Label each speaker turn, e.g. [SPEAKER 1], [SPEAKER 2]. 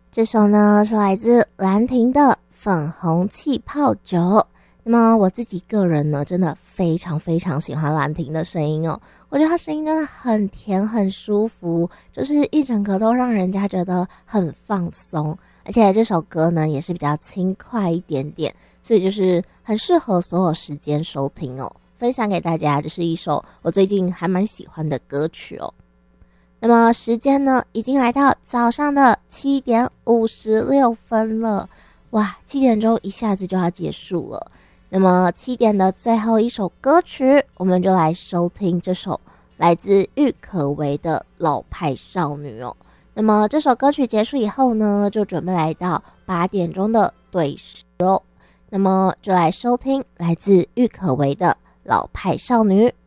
[SPEAKER 1] 这首呢是来自兰亭的粉红气泡酒。那么我自己个人呢，真的非常非常喜欢兰亭的声音哦。我觉得他声音真的很甜很舒服，就是一整个都让人家觉得很放松。而且这首歌呢也是比较轻快一点点，所以就是很适合所有时间收听哦。分享给大家，这是一首我最近还蛮喜欢的歌曲哦。那么时间呢已经来到早上的7点56分了，哇，7点钟一下子就要结束了。那么7点的最后一首歌曲，我们就来收听这首来自郁可唯的老派少女哦。那么这首歌曲结束以后呢，就准备来到8点钟的对时哦。那么就来收听来自郁可唯的老派少女。